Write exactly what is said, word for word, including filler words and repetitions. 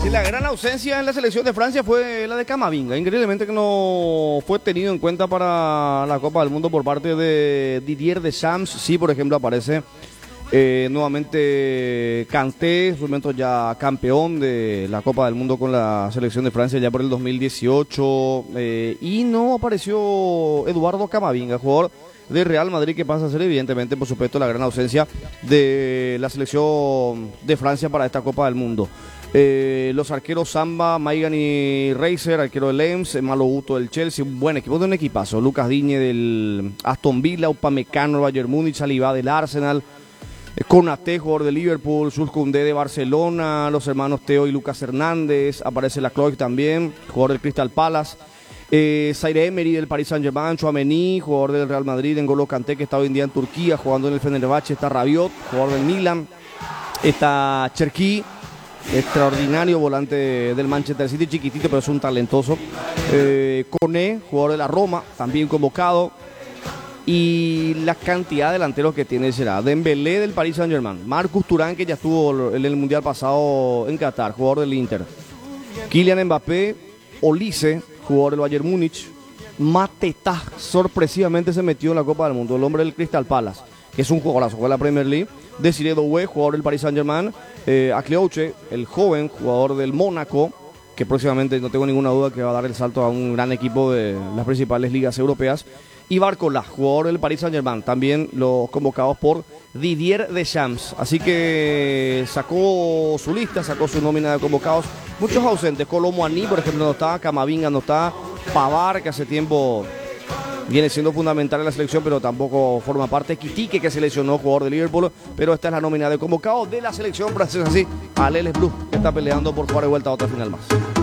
Sí, la gran ausencia en la selección de Francia fue la de Camavinga. Increíblemente que no fue tenido en cuenta para la Copa del Mundo por parte de Didier Deschamps. Sí, por ejemplo, aparece eh, nuevamente Kanté, en su momento ya campeón de la Copa del Mundo con la selección de Francia ya por el dos mil dieciocho. Eh, y no apareció Eduardo Camavinga, jugador de Real Madrid, que pasa a ser evidentemente, por supuesto, la gran ausencia de la selección de Francia para esta Copa del Mundo. Eh, los arqueros Samba, Maigan y Reiser, arquero del Lens, Malo Guto del Chelsea, un buen equipo, de un equipazo. Lucas Digne del Aston Villa, Upamecano del Bayern Múnich, Saliba del Arsenal, eh, Konaté, jugador de Liverpool, Jules Koundé de Barcelona, los hermanos Teo y Lucas Hernández, aparece Lacroix también, jugador del Crystal Palace. Eh, Zaire Emery del Paris Saint-Germain, Tchouaméni, jugador del Real Madrid, N'Golo Kanté, que está hoy en día en Turquía jugando en el Fenerbahce, está Rabiot, jugador del Milan, está Cherki, extraordinario volante del Manchester City, chiquitito pero es un talentoso. eh, Koné, jugador de la Roma, también convocado. Y la cantidad de delanteros que tiene será Dembélé del Paris Saint-Germain, Marcus Thuram, que ya estuvo en el Mundial pasado en Qatar, jugador del Inter, Kylian Mbappé, Olise, jugador del Bayern Múnich, Mateta, sorpresivamente se metió en la Copa del Mundo, el hombre del Crystal Palace, que es un jugadorazo, juega en la Premier League. Desiré Doué, jugador del Paris Saint-Germain, eh, Akleuche, el joven jugador del Mónaco, que próximamente no tengo ninguna duda que va a dar el salto a un gran equipo de las principales ligas europeas, y Barcola, jugador del Paris Saint-Germain, también los convocados por Didier Deschamps. Así que sacó su lista, sacó su nómina de convocados, muchos ausentes. Kolo Muani, por ejemplo, no está, Camavinga no está, Pavard, que hace tiempo viene siendo fundamental en la selección, pero tampoco forma parte. Kitike, que se lesionó, jugador de Liverpool, pero esta es la nómina de convocados de la selección francesa. Así, Aleles Blue, que está peleando por jugar de vuelta a otra final más.